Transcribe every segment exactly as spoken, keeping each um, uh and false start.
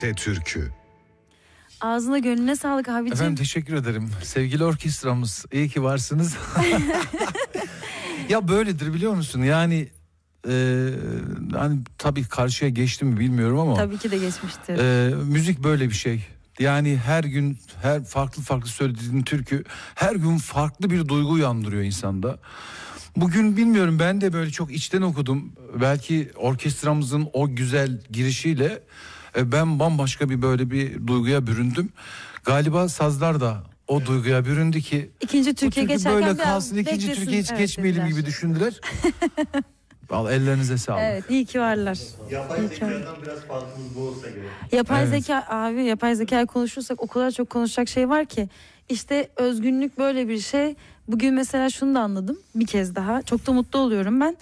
De türkü. Ağzına gönlüne sağlık abicim. Efendim teşekkür ederim. Sevgili orkestramız, iyi ki varsınız. Ya böyledir biliyor musun? Yani e, hani tabii karşıya geçti mi bilmiyorum ama. Tabii ki de geçmiştir. E, müzik böyle bir şey. Yani her gün her farklı farklı söylediğin türkü her gün farklı bir duygu uyandırıyor insanda. Bugün bilmiyorum, ben de böyle çok içten okudum. Belki orkestramızın o güzel girişiyle ben bambaşka bir böyle bir duyguya büründüm. Galiba sazlar da o duyguya büründü ki İkinci Türkiye türkü geçerken böyle kalsın, ikinci beklesin. Türkiye hiç Evet, geçmeyelim dediler. gibi düşündüler. Vallahi ellerinize sağlık. Evet, iyi ki varlar. Yapay İyi ki zekadan biraz farkımız bu olsa gerek. Yapay Evet. zeka abi, yapay zeka konuşursak o kadar çok konuşacak şey var ki. İşte özgünlük böyle bir şey. Bugün mesela şunu da anladım bir kez daha. Çok da mutlu oluyorum ben.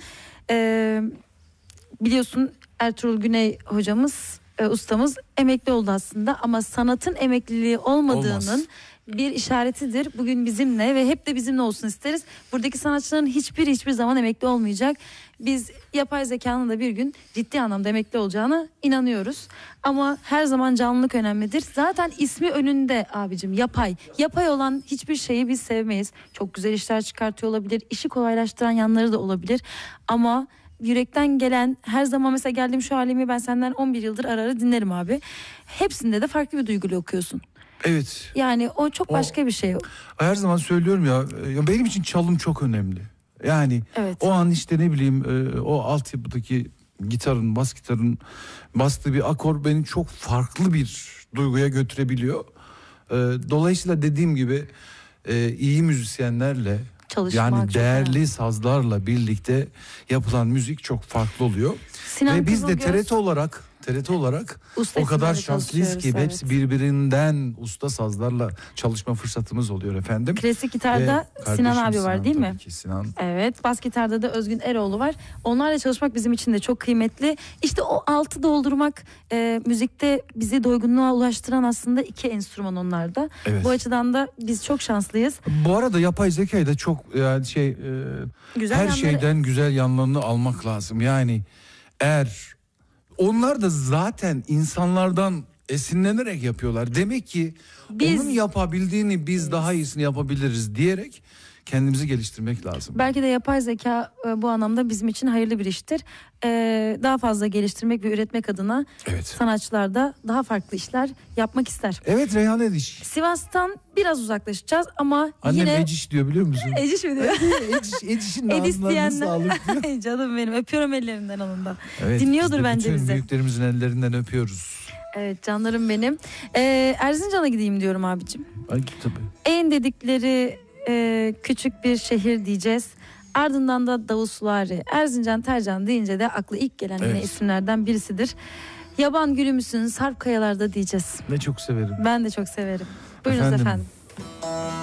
Ee, biliyorsun Ertuğrul Güney hocamız, e, ustamız emekli oldu aslında. Ama sanatın emekliliği olmadığının Olmaz. bir işaretidir. Bugün bizimle ve hep de bizimle olsun isteriz. Buradaki sanatçıların hiçbiri hiçbir zaman emekli olmayacak. Biz yapay zekanın da bir gün ciddi anlamda emekli olacağına inanıyoruz. Ama her zaman canlılık önemlidir. Zaten ismi önünde abicim, yapay. Yapay olan hiçbir şeyi biz sevmeyiz. Çok güzel işler çıkartıyor olabilir. İşi kolaylaştıran yanları da olabilir. Ama yürekten gelen, her zaman mesela geldiğim şu halimi ben senden on bir yıldır ara ara dinlerim abi. Hepsinde de farklı bir duyguyla okuyorsun. Evet. Yani o çok başka O- bir şey. Her zaman söylüyorum ya, ya benim için çalım çok önemli. Yani Evet. o an işte ne bileyim e, o altyapıdaki gitarın, bas gitarın bastığı bir akor beni çok farklı bir duyguya götürebiliyor. E, dolayısıyla dediğim gibi e, iyi müzisyenlerle, Çalışmak yani çok değerli önemli. sazlarla birlikte yapılan müzik çok farklı oluyor. Sinan Ve biz de Kızılgöz, T R T olarak T R T olarak usta o kadar isimlerle şanslıyız ki çalışıyoruz, hepsi evet. birbirinden usta sazlarla çalışma fırsatımız oluyor efendim. Klasik gitarda Ve Sinan kardeşim abi var Sinan, değil mi? tabii ki Sinan. Evet, bas gitarda da Özgün Eroğlu var. Onlarla çalışmak bizim için de çok kıymetli. İşte o altı doldurmak, e, müzikte bizi doygunluğa ulaştıran aslında iki enstrüman onlarda. Evet. Bu açıdan da biz çok şanslıyız. Bu arada yapay zekayı da çok yani şey e, Güzel her yanları- şeyden güzel yanlarını almak lazım. Yani eğer onlar da zaten insanlardan esinlenerek yapıyorlar. Demek ki Biz- onun yapabildiğini biz daha iyisini yapabiliriz diyerek kendimizi geliştirmek lazım. Belki de yapay zeka e, bu anlamda bizim için hayırlı bir iştir. E, daha fazla geliştirmek ve üretmek adına Evet. sanatçılar da daha farklı işler yapmak ister. Evet, Reyhan Ediş. Sivas'tan biraz uzaklaşacağız ama Annem yine... Eciş diyor biliyor musun? Eciş mi diyor? Eciş, Eciş'in Edis ağzından diyenler. sağlık diyor. Ay canım benim, öpüyorum ellerinden onun da. Evet, Dinliyordur biz de bence bütün bizi. büyüklerimizin ellerinden öpüyoruz. Evet canlarım benim. Ee, Erzincan'a gideyim diyorum abicim. Ay, tabii. En dedikleri e, küçük bir şehir diyeceğiz. Ardından da Davusvari. Erzincan, Tercan deyince de aklı ilk gelen yine Evet. isimlerden birisidir. Yaban gülü müsün, sarp kayalarda diyeceğiz. Ne çok severim. Ben de çok severim. Buyurunuz Efendim? efendim.